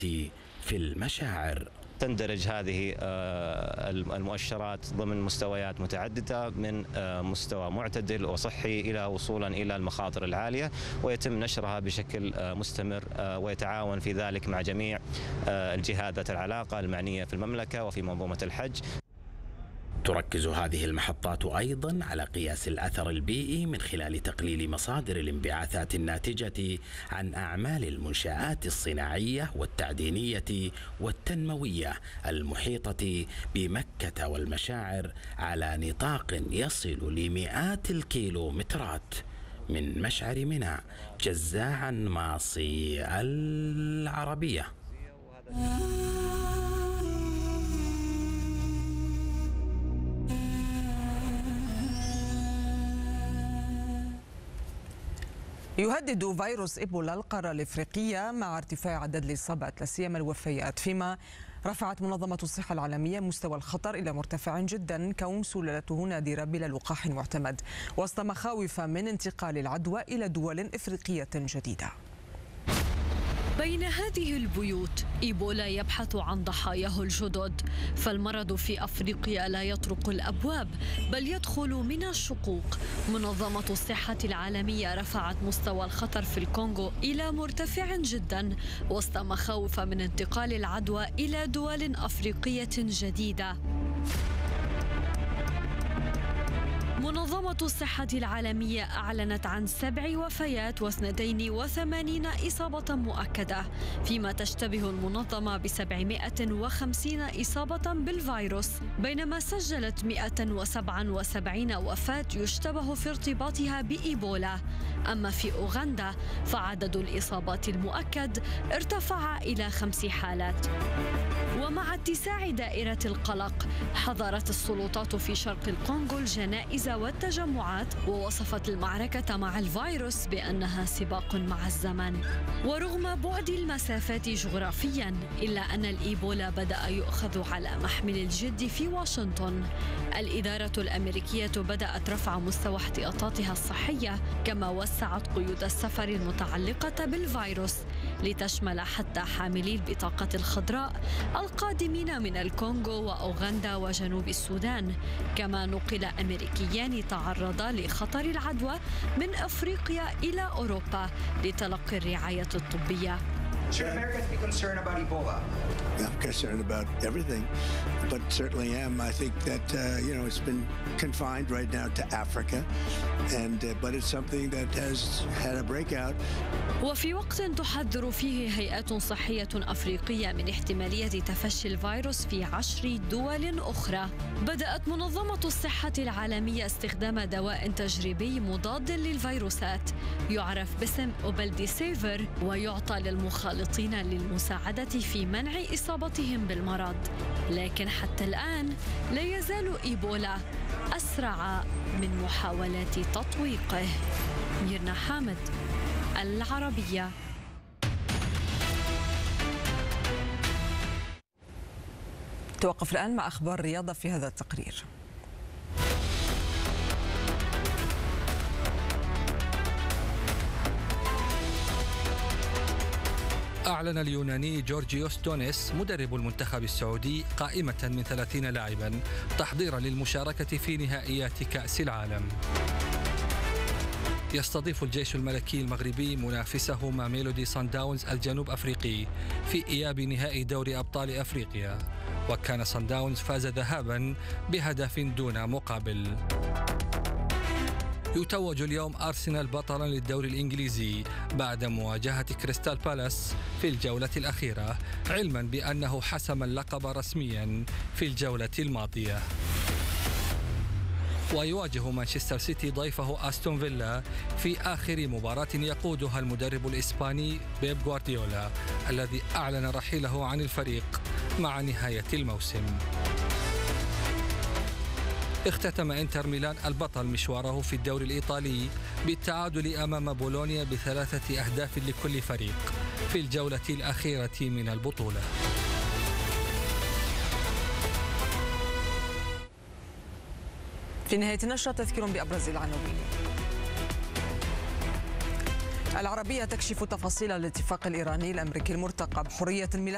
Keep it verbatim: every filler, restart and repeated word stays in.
في المشاعر. تندرج هذه المؤشرات ضمن مستويات متعددة من مستوى معتدل وصحي إلى وصولا إلى المخاطر العالية، ويتم نشرها بشكل مستمر ويتعاون في ذلك مع جميع الجهات ذات العلاقة المعنية في المملكة وفي منظومة الحج. تركز هذه المحطات أيضا على قياس الأثر البيئي من خلال تقليل مصادر الانبعاثات الناتجة عن أعمال المنشآت الصناعية والتعدينية والتنموية المحيطة بمكة والمشاعر على نطاق يصل لمئات الكيلومترات من مشعر منى جزاعا ماصي العربية. يهدد فيروس إيبولا القارة الإفريقية مع ارتفاع عدد الإصابات لا سيما الوفيات، فيما رفعت منظمة الصحة العالمية مستوى الخطر إلى مرتفع جدا كون سلالته نادرة بلا لقاح معتمد، وسط مخاوف من انتقال العدوى إلى دول إفريقية جديدة. بين هذه البيوت إيبولا يبحث عن ضحاياه الجدد، فالمرض في أفريقيا لا يطرق الأبواب بل يدخل من الشقوق. منظمة الصحة العالمية رفعت مستوى الخطر في الكونغو إلى مرتفع جدا وسط مخاوف من انتقال العدوى إلى دول أفريقية جديدة. منظمة الصحة العالمية أعلنت عن سبع وفيات واثنتين وثمانين إصابة مؤكدة، فيما تشتبه المنظمة بسبعمائة وخمسين إصابة بالفيروس، بينما سجلت مئة وسبعة وسبعين وفاة يشتبه في ارتباطها بإيبولا. أما في أوغندا فعدد الإصابات المؤكد ارتفع إلى خمس حالات. ومع اتساع دائرة القلق حظرت السلطات في شرق الكونغو الجنائز والتجمعات، ووصفت المعركة مع الفيروس بأنها سباق مع الزمن. ورغم بعد المسافات جغرافيا إلا أن الإيبولا بدأ يؤخذ على محمل الجد في واشنطن. الإدارة الأمريكية بدأت رفع مستوى احتياطاتها الصحية، كما وسعت قيود السفر المتعلقة بالفيروس لتشمل حتى حاملي البطاقة الخضراء القادمين من الكونغو وأوغندا وجنوب السودان. كما نقل أمريكيان تعرضا لخطر العدوى من أفريقيا إلى أوروبا لتلقي الرعاية الطبية. Should Americans be concerned about Ebola? I'm concerned about everything, but certainly am. I think that uh, you know it's been confined right now to Africa, and uh, but it's something that has had a breakout. وفي وقت تحذر فيه هيئات صحية أفريقية من احتمالية تفشي الفيروس في عشر دول أخرى، بدأت منظمة الصحة العالمية استخدام دواء تجريبي مضاد للفيروسات يعرف باسم أوبلديسيفر، ويعطى للمخالطين للمساعدة في منع إصابتهم بالمرض. لكن حتى الآن لا يزال إيبولا أسرع من محاولات تطويقه. ميرنا حامد، العربية. توقف الآن مع أخبار الرياضة في هذا التقرير. أعلن اليوناني جورجيوس تونيس مدرب المنتخب السعودي قائمة من ثلاثين لاعبا تحضيرا للمشاركة في نهائيات كأس العالم. يستضيف الجيش الملكي المغربي منافسه ميلودي صن داونز الجنوب أفريقي في إياب نهائي دوري أبطال أفريقيا، وكان صن داونز فاز ذهابا بهدف دون مقابل. يتوج اليوم أرسنال بطلا للدوري الإنجليزي بعد مواجهة كريستال بالاس في الجولة الأخيرة، علما بأنه حسم اللقب رسميا في الجولة الماضية. ويواجه مانشستر سيتي ضيفه أستون فيلا في آخر مباراة يقودها المدرب الإسباني بيب غوارديولا الذي أعلن رحيله عن الفريق مع نهاية الموسم. اختتم إنتر ميلان البطل مشواره في الدوري الإيطالي بالتعادل أمام بولونيا بثلاثة أهداف لكل فريق في الجولة الأخيرة من البطولة. في نهاية النشرة تذكير بأبرز العناوين. العربية تكشف تفاصيل الاتفاق الإيراني الأمريكي المرتقب. حرية الملاحة